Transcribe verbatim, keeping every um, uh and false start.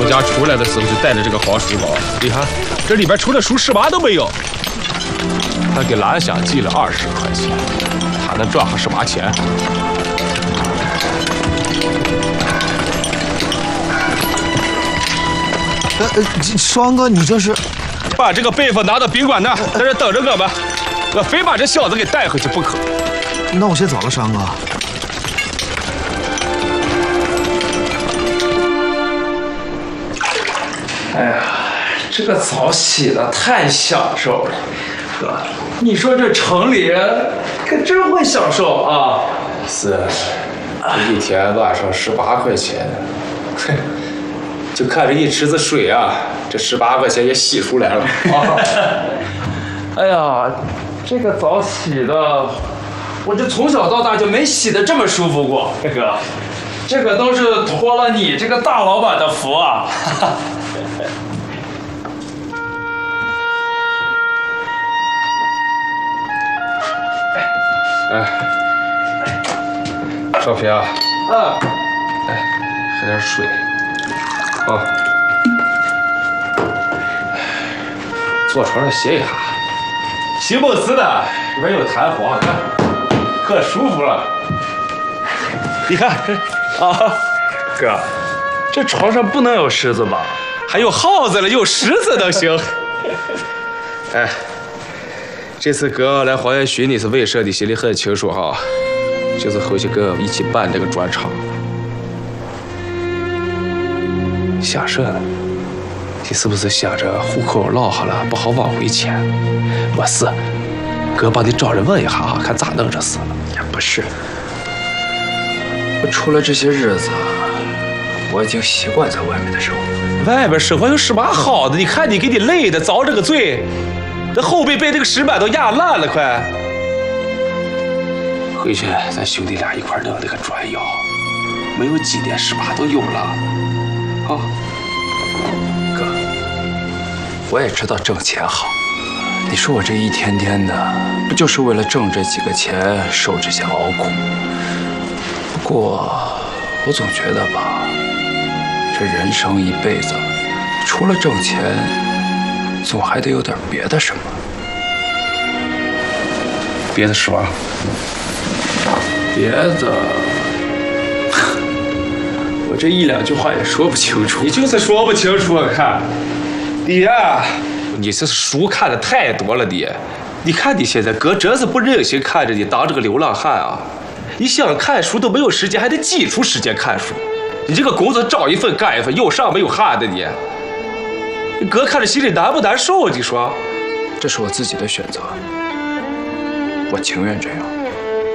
从家出来的时候就带着这个黄书包，你看这里边除了书什么都没有。他给蓝香寄了二十块钱，他能赚上什么钱？ 呃呃，双哥，你这是把这个被子拿到宾馆那，在这等着我们，我非把这小子给带回去不可。 那我先走了，双哥。 哎呀，这个澡洗的太享受了，哥，你说这城里可真会享受啊！ 是，一天晚上十八块钱，哼，就看这一池子水啊，这十八块钱也洗出来了啊！ 哎呀，这个澡洗的，我这从小到大就没洗的这么舒服过，哥，这个都是托了你这个大老板的福啊！ 哎，少平啊， 啊， 哎，喝点水啊，坐床上歇一下。席梦思的，里边有弹簧，你看，可舒服了。你看， 啊，哥，这床上不能有虱子吧？ 还有耗子了，有虱子能行？哎。这次哥来黄岩寻你是为什么？你心里很清楚哈，就是后期跟我们一起办这个专场。想什么？你是不是想着户口落下了不好往回迁？没事，哥帮你找人问一下哈，看咋弄这事。 不是，我除了这些日子，我已经习惯在外面的生活。 外边生活有什么好的？你看你给你累的，遭这个罪。这后背被这个石板都压烂了，快！回去咱兄弟俩一块弄那个专药，没有几年十八都有了。啊， 哥，我也知道挣钱好，你说我这一天天的，不就是为了挣这几个钱，受这些熬苦？不过我总觉得吧，这人生一辈子，除了挣钱，总还得有点别的什么。 别的说， 别的，我这一两句话也说不清楚。 你就是说不清楚，看，你呀，你这书看的太多了，你，你看你现在哥真是不忍心看着你当这个流浪汉啊！你想看书都没有时间，还得挤出时间看书。你这个工作找一份干一份，有上没有下的你。哥看着心里难不难受？你说， 这是我自己的选择，我情愿这样。